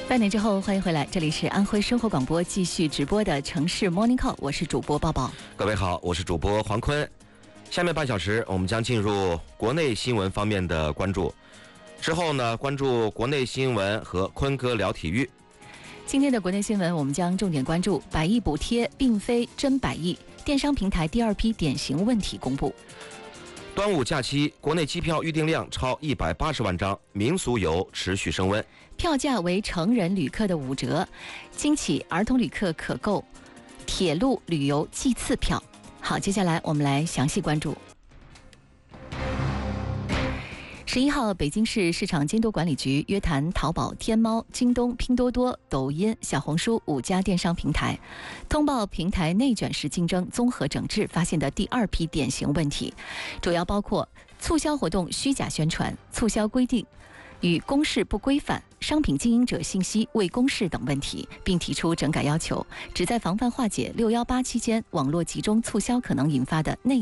8点之后，欢迎回来，这里是安徽生活广播继续直播的城市 Morning Call， 我是主播抱抱。 各位好，我是主播黄坤。下面半小时，我们将进入国内新闻方面的关注。之后呢，关注国内新闻和坤哥聊体育。 今天的国内新闻，我们将重点关注100亿补贴并非真100亿，电商平台第2批典型问题公布。 端午假期，国内机票预订量超180万张，民俗游持续升温。 票价为成人旅客的5折，今起儿童旅客可购铁路旅游季次票。好，接下来我们来详细关注。11号，北京市市场监督管理局约谈淘宝、天猫、京东、拼多多、抖音、小红书5家电商平台，通报平台内卷式竞争综合整治发现的第2批典型问题，主要包括促销活动虚假宣传、促销规定与公示不规范、商品经营者信息未公示等问题，并提出整改要求，旨在防范化解618期间网络集中促销可能引发的内